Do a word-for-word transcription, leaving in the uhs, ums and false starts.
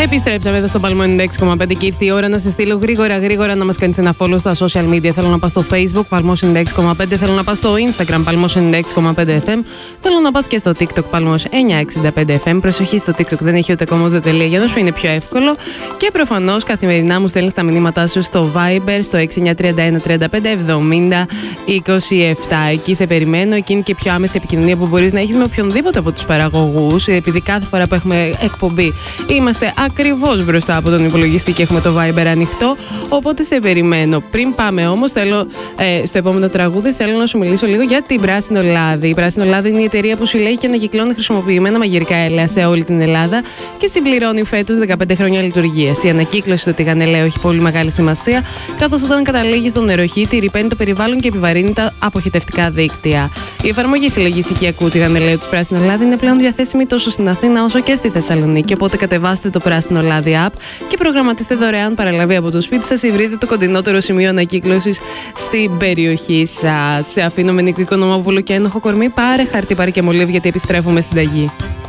Επιστρέψαμε εδώ στο Παλμό ενενήντα έξι κόμμα πέντε και ήρθε η ώρα να σε στείλω γρήγορα γρήγορα να μας κάνεις ένα follow στα social media. Θέλω να πας στο Facebook Παλμός ενενήντα έξι κόμμα πέντε, θέλω να πας στο Instagram Παλμός ενενήντα έξι κόμμα πέντε εφ εμ, θέλω να πας και στο TikTok Παλμός εννιακόσια εξήντα πέντε εφ εμ. Προσοχή, στο TikTok δεν έχει ούτε κόμμα ούτε τελεία για να σου είναι πιο εύκολο. Και προφανώς καθημερινά μου στέλνεις τα μηνύματά σου στο Viber στο έξι εννιά τρία ένα τρία πέντε εβδομήντα είκοσι επτά. Εκεί σε περιμένω, εκείνη και πιο άμεση επικοινωνία που μπορείς να έχεις με οποιονδήποτε από τους παραγωγούς, επειδή κάθε φορά που έχουμε εκπομπή είμαστε ακριβώς μπροστά από τον υπολογιστή και έχουμε το Viber ανοιχτό. Οπότε σε περιμένω. Πριν πάμε όμως, θέλω, ε, στο επόμενο τραγούδι, θέλω να σου μιλήσω λίγο για την Πράσινο Λάδι. Η Πράσινο Λάδι είναι η εταιρεία που συλλέγει και ανακυκλώνει χρησιμοποιημένα μαγειρικά έλαια σε όλη την Ελλάδα και συμπληρώνει φέτος δεκαπέντε χρόνια λειτουργίας. Η ανακύκλωση του τηγανελαίου έχει πολύ μεγάλη σημασία, καθώς όταν καταλήγει στο νεροχύτη, ρυπαίνει το περιβάλλον και επιβαρύνει τα αποχετευτικά δίκτυα. Η εφαρμογή συλλογής οικιακού τηγανελαίου της Πράσινο Λάδι είναι πλέον διαθέσιμη τόσο στην Αθήνα όσο και στη Θεσσαλονίκη. Οπότε κατεβάστε το Πράσινο Λάδι app και προγραμματίστε δωρεάν παραλαβή από το σπίτι σας ή βρείτε το κοντινότερο σημείο ανακύκλωσης στην περιοχή σας. Σε αφήνω με Νίκο Οικονομόπουλο και ένοχο κορμί. Πάρε χαρτί, πάρε και μολύβι, γιατί επιστρέφουμε στην ταγή.